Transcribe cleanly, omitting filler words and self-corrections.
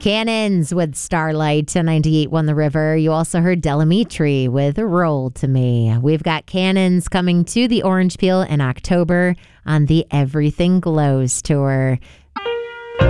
Cannons with Starlight on 98.1 The River. You also heard Delamitri with Roll to Me. We've got Cannons coming to the Orange Peel in October on the Everything Glows tour.